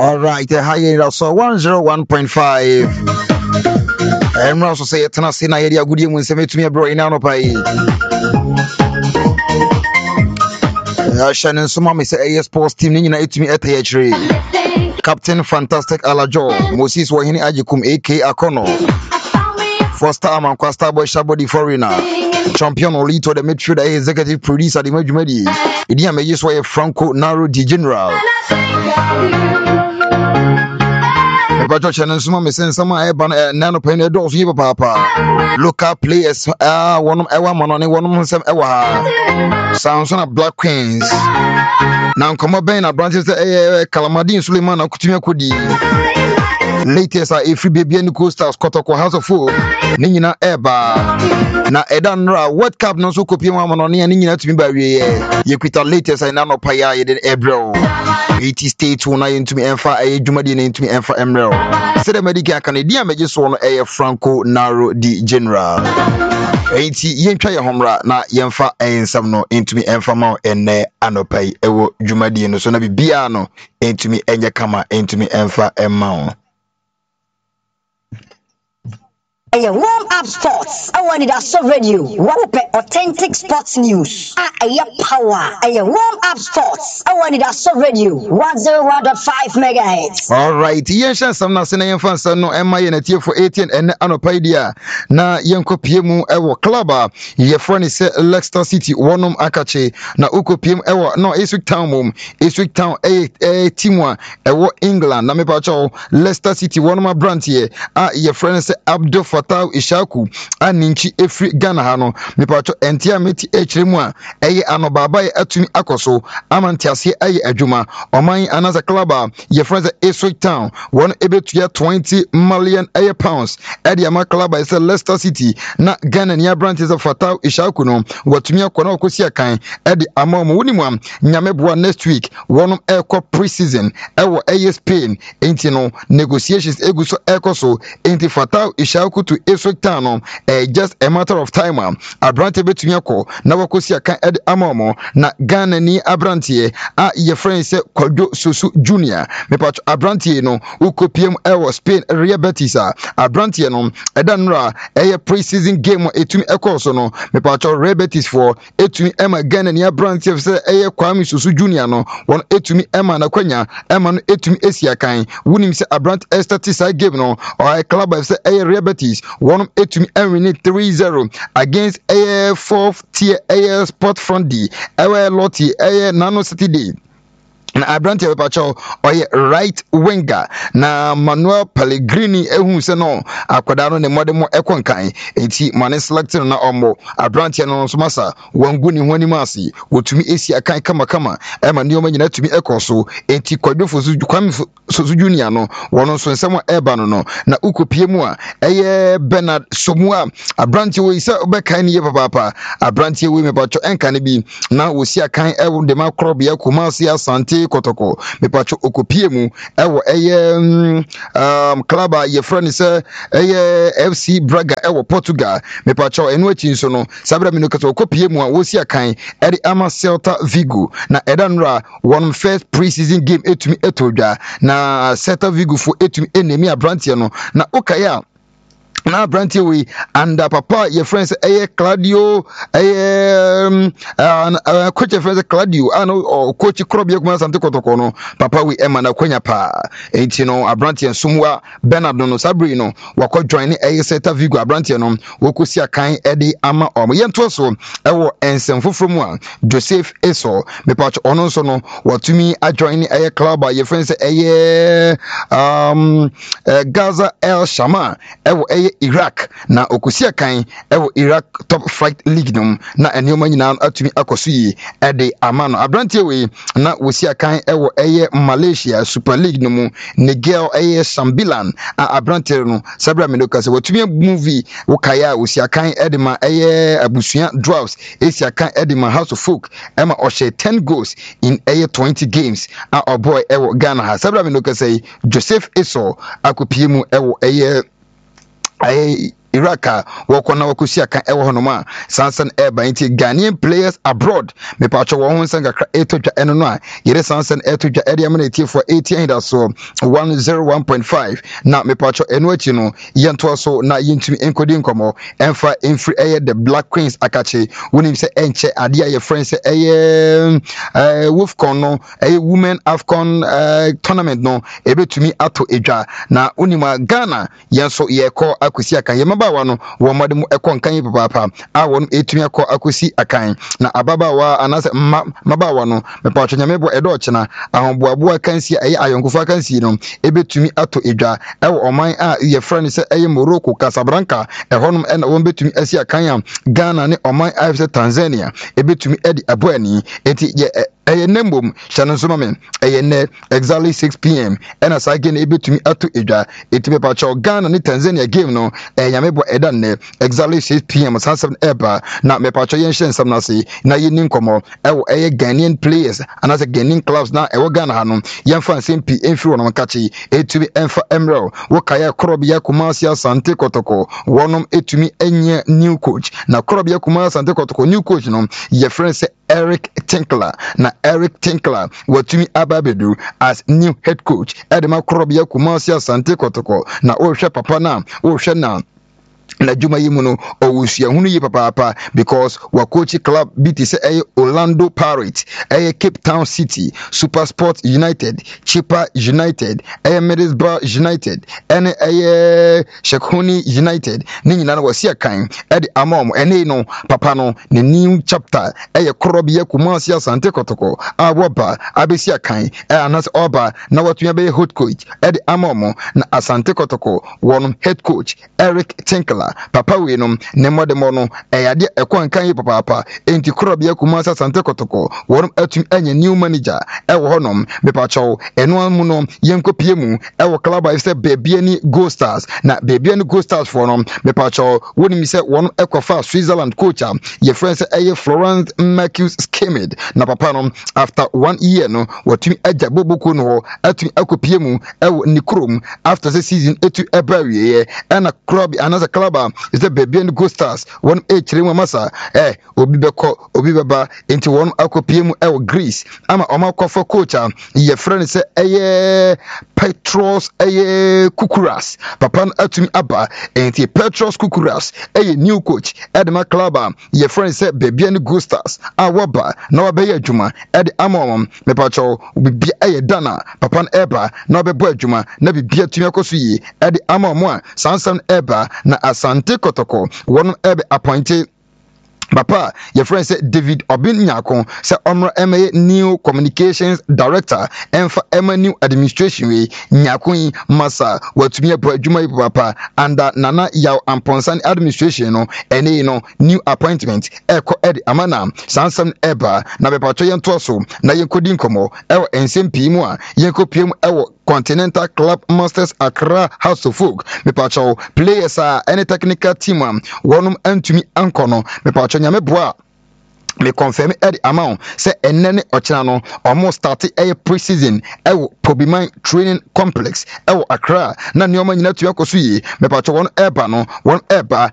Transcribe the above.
All right, hi, so 101.5. And also say it, and I say, I good evening, send to me, bro, in Anopai. Shannon Sumami say, AS Sports team, Nina, it me at the Captain Fantastic Alajo, Moses Wahini Ajikum, AK Akono, Foster Aman, Quasta Boy Shabody Foreigner, Champion Olito, the midfielder, executive producer, the Majumedi, Idia Mayusway, Franco Naro Di General. But Shannon Sumami sends some nano penny doors, you papa. Local players, one of our money, one of them, sounds on a Black Queens. Now come up, Ben, branches the Calamadine Suleiman, Kutimia Kudi. Latest are a free baby and coasters, Kotoko House of Food, Nina Eba. Now, Edanra, what cap no so copy one on Nina to me by you quit a latest I nano paya in Ebro. 80 states will not into me and fire a Jumadin into me and for Emerald. Said the medical Canadian Major one a Franco Naro di General. 80 yen try homra na yemfa ensam no into me and for more and anopai ewo Jumadin so na biano into me and kama into me and for Emma. A warm up sports. I wanted us so radio. What authentic sports news. Power. A warm up sports. I wanted us so radio. 101.5 megahertz. All right. Yes, some na sena yemfa sa no Emma ye na tie for 18 and anopai dia na yenko piemu ewo club ye friend say Leicester City wonom akache na uko piem ewo no Ipswich Town mum Ipswich Town team one ewo England na me pa cho Leicester City wonom brand here ye friend say Abdul Fatau Ishaku aninchi efri Ghana hano mipacho entia meti echremu a eye anobaba ye atumi akoso amantiase aye adwuma oman anaza club ye friends Ipswich Town won ebetu ya 20 million pounds edi ama club is Leicester City na Ghana nia branches of Fatau Ishaku no watumi akona okosi akan edi ama mo wonimu nyameboa next week wonum ekọ pre-season ewo eye Spain enti no negotiations eguso ekoso enti Fatau Ishaku to Ipswich Town just a matter of time abrante betumi akọ na wakosi akan edi amomo na Ghana ni abrante a ye friend say Kwadwo Sosu Junior me patch abrante no ukopiem ewo Spain Real Betis abrante no edanra pre-season game etumi ekoso no me patch Real Betis for etumi ema Ghana ni abrante say Kwame Sosu Junior no won etumi ema na kwanya ema no etumi esiakan wunim say abrante statisa game no or club say Real Betis one etumi win 3-0 against a fourth tier Sport Front D Lottie Nano City D. Na Abrante Pacho oye right winger na Manuel Pellegrini ehun se no akwadaro ne modemo ekonkan enti mane selected na omo Abrante no so masa wangu ni hwani masi wotumi esi akan kama ema ne oma nyina tumi ekoso enti Kwadwo Sosu Junior no wono so nsemo eba no na ukopie mu a Bernard Somua Abrante we se obekan ne ye papa Abrante we me Pacho enka ne bi na wosi akan ewo de ma krobia Kumasi Asante Kotoko me pacho okopie mu ewo club ye friend say FC Braga ewo Portugal me pacho enu achi nso no sabra me no kato okopie mu a wosi akan edi ama Celta Vigo na edanra one first pre-season game etumi etodwa na Celta Vigo for etumi enemi Abrante no na okaya na Abrante we and papa your friends Claudio coach your friends Claudio or coach Krobia kuma Sante Kotoko no papa we Emma na kwenya pa enti no Abrante Sumwa Bernard no Sabrino wako join Celta Vigo Abrante no wokosi akan edi ama omo yento so ewo ensem foforo mu a Joseph Eso me patch ono so no watumi a join club your friends Gaza El Shama ewo Iraq na okusia kan ewo Iraq top flight league num na enioma nyina atumi akoso yi ede amano Abrante we na wosia kan ewo Malaysia Super League num Nigel Sambilan Abrante no sabra menoka se watumi movie wokaya wosia kan ede ma abusua draws esia kan ede ma House of Folk ema oshe 10 goals in 20 games boy ewo Ghana ha sabra menoka se Joseph Eso akopiemu ewo Iraq wakona wakusia kan ewo honoma Sansan Eba inti Ghanaian players abroad me pacho wo honsan kakra etodwa eno no a yere Sansan etodwa ede amana tie for 80 da so 101.5 na me pacho eno achi no yento so na yintumi enkodi nkomo emfa emfri eye the Black Queens akache wonim se enche ade a ye friends se eye Wolfcon no eye women Afcon tournament no ebetumi ato edwa na unima Ghana yenso yeko akosi akan yemabawa no wo made mu ekon kan papa a won etumi akọ akosi akan na ababawa anase mabawa no mepacho nyamebo edochena ahonboaboa kansi eye ayonkofa kansi no ebetumi ato edwa ewo oman a ye friend se eye Morocco Casablanca ehonum ena won betumi asi akan Ghana ne oman afse Tanzania ebetumi edi aboani enti ye eye nembom shanon so mamen eye ne exactly 6 p.m. ena sagene ebetumi ato edwa etibe pacho Ghana ne Tanzania game no nyamebo edan ne exactly 6 p.m. Sansan Eba na me pacho yen hyen sam na se na yeni nkomo ewo eye Ghanaian players anase Ghanaian clubs na ewo Ghana hanom yemfa nsem enfi wonom kachi etumi enfa Emerald wo kaya Korobia Kumasi Asante Kotoko wonom etumi enye new coach na Korobia Kumasi Asante Kotoko new coach no ye friend se Eric Tinkler na Eric Tinkler watumi ababedu as new head coach edema Korobia Kumasi Asante Kotoko na ohwe papa na ohwe na juma yimuno owusia hunu yi papa because wakochi club BT say Orlando Pirates Cape Town City Super Sports United Chippa United Middlesbrough United and Shekoni United ni nyina wasia kan edi amom ene no papa no ne new chapter Korobia Kumasi Asante Kotoko awoba abesia kan anas oba na watu be head coach edi amom na Asante Kotoko one head coach Eric Tinkler papa we no ne modemo no eyade ekon kan yi papa enti Korobia Kumasi Asante Kotoko won atum anya new manager ewo honom me pacho eno amu no yenkopie mu ewo club I say baby ani Gold Stars na baby ani Gold Stars for no me pacho woni mi say won ekofa Switzerland coach ye friends say Florence Marcus Skimmed na papa no after 1 year no watumi aja boboku no atum akopie mu ewo nikrom after the season etu ebawie na club another club is the baby and Gold Stars one echire masa obi beko obi baba enti won akopie mu ewo Greece ama omakofo coach ye friend say Petros Kukuras papa atumi aba enti Petros Kukuras new coach edema club ye friend say baby and Gold Stars awaba na wabe adwuma ede amom me pacho obi dana papa eba na obebo adwuma na bibia atumi akoso yi ede amom a Sansan Eba na Asante Kotoko one ebe appointed papa your friend said David Obin Nyako say omra MA new communications director and for MA new administration we Nyako masa watumi abo adwuma yi papa under Nana Yaw Amponsan administration no ene no new appointment eko edi amana Sansan Eba na be pacho yento so na yenkodi nkomo ewo ensem mu a yenkopiem ewo Continental Club Masters Accra House of Folk me pacho players any technical team wonum antumi ankono me pacho nyame boa me confirm the amount say enene ochina no almost started a pre-season Pobiman training complex Accra na nyoma nyina tu akoso yi me pacho won eba no won eba